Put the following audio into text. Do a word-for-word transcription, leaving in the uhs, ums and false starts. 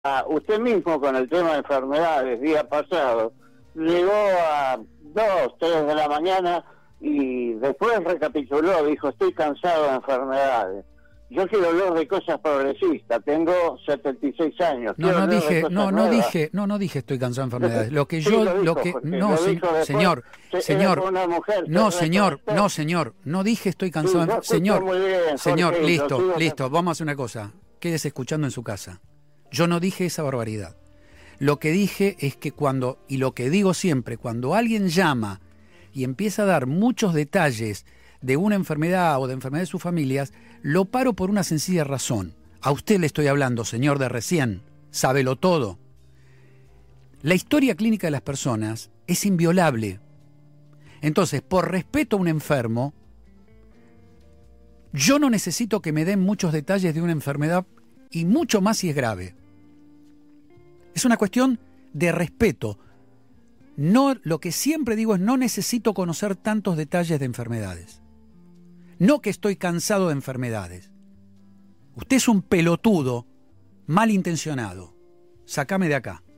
Ah, usted mismo con el tema de enfermedades, día pasado, llegó a dos, tres de la mañana y después recapituló, dijo, estoy cansado de enfermedades. Yo quiero hablar de cosas progresistas, tengo setenta y seis años. No, no dije, no, no nuevas. dije, no, no dije estoy cansado de enfermedades. Lo que Sí, yo, lo, dijo, lo que, Jorge, no, lo se, dijo después, señor, se, señor, una mujer, no, se señor, reconectó. no, señor, no dije estoy cansado, Sí, de, yo señor, muy bien, señor, Jorge, listo, sigo listo, que... vamos a hacer una cosa, quédese escuchando en su casa. Yo no dije esa barbaridad. Lo que dije es que cuando, y lo que digo siempre, cuando alguien llama y empieza a dar muchos detalles de una enfermedad o de enfermedad de sus familias, lo paro por una sencilla razón. A usted le estoy hablando, señor de recién, sábelo todo. La historia clínica de las personas es inviolable. Entonces, por respeto a un enfermo, yo no necesito que me den muchos detalles de una enfermedad y mucho más si es grave. Es una cuestión de respeto. No, lo que siempre digo es no necesito conocer tantos detalles de enfermedades. No que estoy cansado de enfermedades. Usted es un pelotudo malintencionado. Sácame de acá.